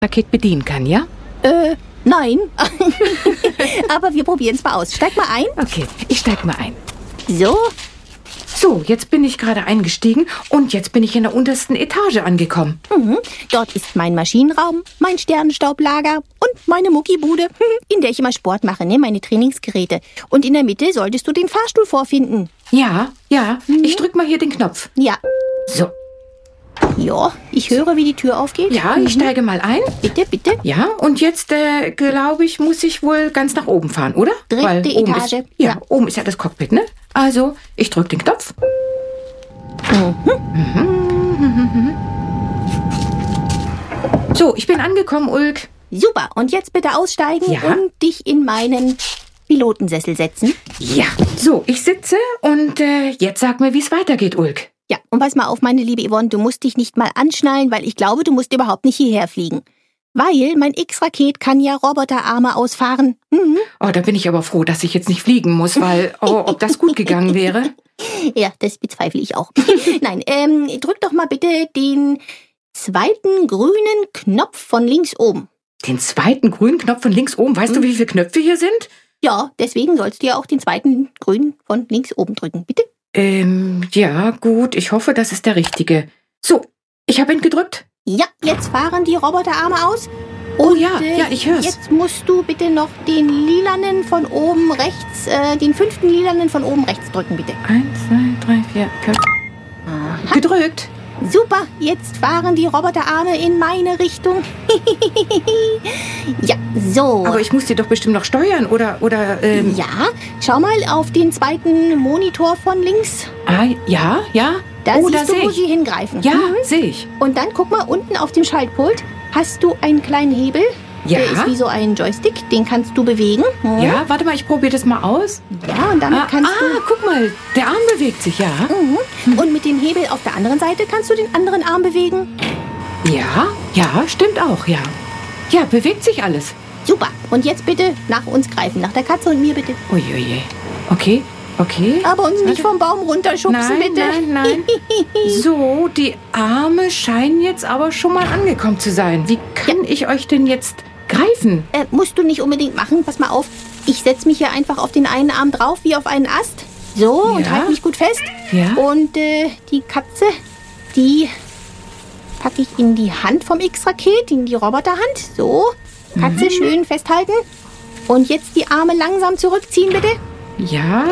Raket bedienen kann, ja? Nein. Aber wir probieren es mal aus. Steig mal ein. Okay, ich steig mal ein. So. So, jetzt bin ich gerade eingestiegen und jetzt bin ich in der untersten Etage angekommen. Dort ist mein Maschinenraum, mein Sternenstaublager und meine Muckibude, in der ich immer Sport mache, ne? Meine Trainingsgeräte. Und in der Mitte solltest du den Fahrstuhl vorfinden. Ja, ich drück mal hier den Knopf. Ja. So, Ja, ich höre, wie die Tür aufgeht. ja, ich steige mal ein. Bitte, bitte. Ja, und jetzt, glaube ich, muss ich wohl ganz nach oben fahren, oder? Dritte oben Etage. Ist, Ja. oben ist ja das Cockpit, ne? Also, ich drück den Knopf. So, ich bin angekommen, Ulk. Super. Und jetzt bitte aussteigen Ja. und dich in meinen Pilotensessel setzen. Ja, so, ich sitze und jetzt sag mir, wie es weitergeht, Ulk. Ja, und pass mal auf, meine liebe Yvonne, du musst dich nicht mal anschnallen, weil ich glaube, du musst überhaupt nicht hierher fliegen. Weil mein X-Raket kann ja Roboterarme ausfahren. Oh, da bin ich aber froh, dass ich jetzt nicht fliegen muss, weil, ob das gut gegangen wäre. Ja, das bezweifle ich auch. Nein, drück doch mal bitte den zweiten grünen Knopf von links oben. Den zweiten grünen Knopf von links oben. Weißt du, wie viele Knöpfe hier sind? Ja, deswegen sollst du ja auch den zweiten grünen von links oben drücken, bitte. Ja, gut. Ich hoffe, das ist der richtige. So, ich habe ihn gedrückt. Ja, jetzt fahren die Roboterarme aus. Oh ja, ja, ich hör's. Jetzt musst du bitte noch den lilanen von oben rechts, den 5. lilanen von oben rechts drücken, bitte. 1, 2, 3, 4, 5. Gedrückt. Super, jetzt fahren die Roboterarme in meine Richtung. Ja, so. Aber ich muss die doch bestimmt noch steuern, oder, Ja, schau mal auf den zweiten Monitor von links. ja. Da da siehst du, sehe wo ich. sie hingreifen. Ja, sehe ich. Und dann guck mal unten auf dem Schaltpult. Hast du einen kleinen Hebel? Ja. Der ist wie so ein Joystick, den kannst du bewegen. Ja, warte mal, ich probiere das mal aus. Ja, und damit kannst Guck mal, der Arm bewegt sich, ja. du... Und mit dem Hebel auf der anderen Seite kannst du den anderen Arm bewegen. Ja, stimmt auch, ja. Ja, bewegt sich alles. Super. Und jetzt bitte nach uns greifen. Nach der Katze und mir bitte. Uiuiui. Okay. Aber uns nicht vom Baum runterschubsen, Nein, bitte. nein. So, die Arme scheinen jetzt aber schon mal angekommen zu sein. Wie kann ich euch denn jetzt greifen? Musst du nicht unbedingt machen. Pass mal auf. Ich setze mich hier einfach auf den einen Arm drauf, wie auf einen Ast. So, und Ja. halte mich gut fest. Ja. Und die Katze, die packe ich in die Hand vom X-Raket, in die Roboterhand. So, Katze schön festhalten. Und jetzt die Arme langsam zurückziehen, bitte. Ja.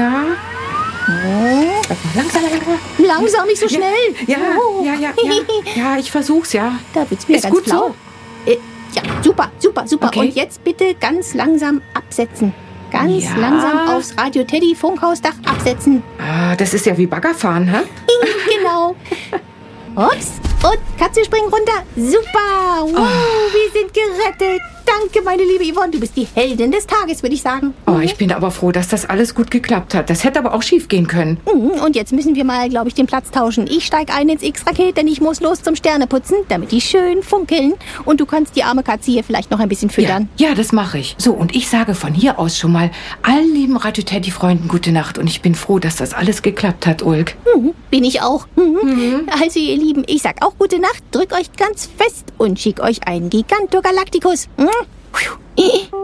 Langsam. Langsam, nicht so schnell. Ja, Oh. Ja, ich versuch's, ja. Da wird's mir Ist ganz gut blau. Ja, super. Okay. Und jetzt bitte ganz langsam absetzen. Ganz Ja. langsam aufs Radio Teddy Funkhausdach absetzen. Das ist ja wie Baggerfahren, hä? Genau. Ups. Und Katze springen runter. Super. Wow, wir sind gerettet. Danke, meine liebe Yvonne. Du bist die Heldin des Tages, würde ich sagen. Oh, ich bin aber froh, dass das alles gut geklappt hat. Das hätte aber auch schief gehen können. Und jetzt müssen wir mal, glaube ich, den Platz tauschen. Ich steige ein ins X-Raket, denn ich muss los zum Sterneputzen, damit die schön funkeln. Und du kannst die arme Katze hier vielleicht noch ein bisschen füttern. Ja, das mache ich. So, und ich sage von hier aus schon mal allen lieben Radio Teddy Freunden gute Nacht. Und ich bin froh, dass das alles geklappt hat, Ulk. Bin ich auch. Also, ihr Lieben, ich sag auch gute Nacht, drück euch ganz fest und schick euch einen Gigantogalacticus.